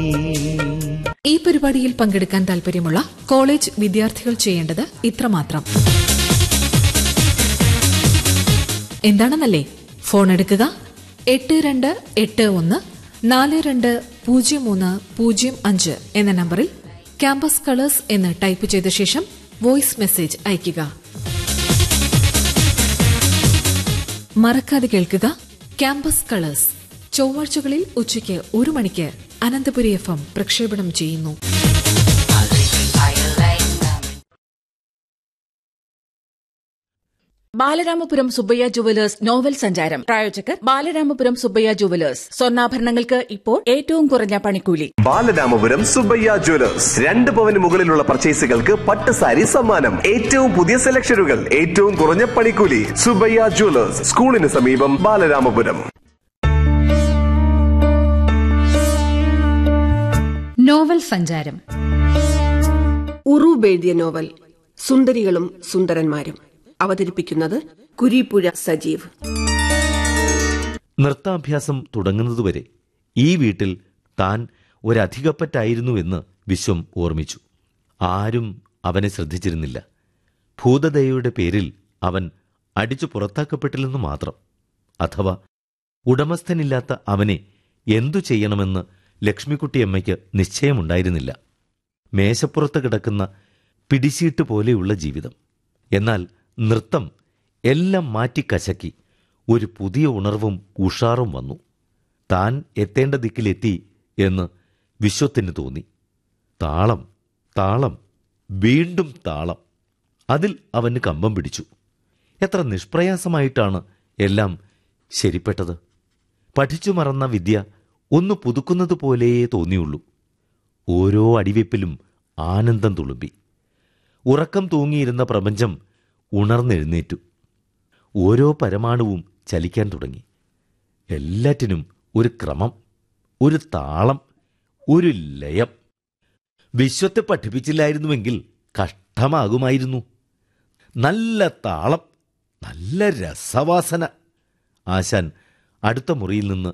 ഈ പരിപാടിയിൽ പങ്കെടുക്കാൻ താൽപര്യമുള്ള കോളേജ് വിദ്യാർത്ഥികൾ ചെയ്യേണ്ടത് ഇത്രമാത്രം. എന്താണെന്നല്ലേ? ഫോൺ എടുക്കുക. 8281-4203-05 എന്ന നമ്പറിൽ ക്യാമ്പസ് കളേഴ്സ് എന്ന് ടൈപ്പ് ചെയ്ത ശേഷം വോയിസ് മെസ്സേജ് അയയ്ക്കുക. മറക്കാതെ കേൾക്കുക ക്യാമ്പസ് കളേഴ്സ്. ചൊവ്വാഴ്ചകളിൽ ഉച്ചയ്ക്ക് 1 മണിക്ക് അനന്തപുരി FM പ്രക്ഷേപണം ചെയ്യുന്നു. ബാലരാമപുരം സുബ്ബയ്യ ജുവലേഴ്സ് നോവൽ സഞ്ചാരം. പ്രായോജകർ ബാലരാമപുരം സുബ്ബയ്യ ജുവലേഴ്സ്. സ്വർണ്ണാഭരണങ്ങൾക്ക് ഇപ്പോൾ ഏറ്റവും കുറഞ്ഞ പണിക്കൂലി. ബാലരാമപുരം സുബ്ബയ്യ ജുവലേഴ്സ്. 2 പവന് മുകളിലുള്ള പർച്ചേസുകൾക്ക് പട്ട് സാരി സമ്മാനം. ഏറ്റവും പുതിയ സെലക്ഷനുകൾ, ഏറ്റവും കുറഞ്ഞ പണിക്കൂലി. സുബ്ബയ്യ ജുവലേഴ്സ്, സ്കൂളിന് സമീപം, ബാലരാമപുരം. നോവൽ സഞ്ചാരം. ഉറൂബ് എഴുതിയ നോവൽ സുന്ദരികളും സുന്ദരന്മാരും. അവതരിപ്പിക്കുന്നത് കുരീപ്പുഴ സജീവ്. നൃത്താഭ്യാസം തുടങ്ങുന്നതുവരെ ഈ വീട്ടിൽ താൻ ഒരധികപ്പറ്റായിരുന്നുവെന്ന് വിശ്വം ഓർമ്മിച്ചു. ആരും അവനെ ശ്രദ്ധിച്ചിരുന്നില്ല. ഭൂതദയയുടെ പേരിൽ അവൻ അടിച്ചു പുറത്താക്കപ്പെട്ടില്ലെന്ന് മാത്രം. അഥവാ ഉടമസ്ഥനില്ലാത്ത അവനെ എന്തു ചെയ്യണമെന്ന് ലക്ഷ്മിക്കുട്ടിയമ്മയ്ക്ക് നിശ്ചയമുണ്ടായിരുന്നില്ല. മേശപ്പുറത്ത് കിടക്കുന്ന പിടിശീട്ട് പോലെയുള്ള ജീവിതം. എന്നാൽ നൃത്തം എല്ലാം മാറ്റിക്കശക്കി ഒരു പുതിയ ഉണർവും ഉഷാറും വന്നു. താൻ എത്തേണ്ട ദിക്കിലെത്തി എന്ന് വിശ്വത്തിന് തോന്നി. താളം, താളം, വീണ്ടും താളം. അതിൽ അവന് കമ്പം പിടിച്ചു. എത്ര നിഷ്പ്രയാസമായിട്ടാണ് എല്ലാം ശരിപ്പെട്ടത്. പഠിച്ചു മറന്ന വിദ്യ ഒന്ന് പുതുക്കുന്നത് പോലെയേ തോന്നിയുള്ളൂ. ഓരോ അടിവെപ്പിലും ആനന്ദം തുളുമ്പി. ഉറക്കം തൂങ്ങിയിരുന്ന പ്രപഞ്ചം ഉണർന്നെഴുന്നേറ്റു. ഓരോ പരമാണുവും ചലിക്കാൻ തുടങ്ങി. എല്ലാറ്റിനും ഒരു ക്രമം, ഒരു താളം, ഒരു ലയം. വിശ്വത്തെ പഠിപ്പിച്ചില്ലായിരുന്നുവെങ്കിൽ കഷ്ടമാകുമായിരുന്നു. നല്ല താളം, നല്ല രസവാസന. ആശാൻ അടുത്ത മുറിയിൽ നിന്ന്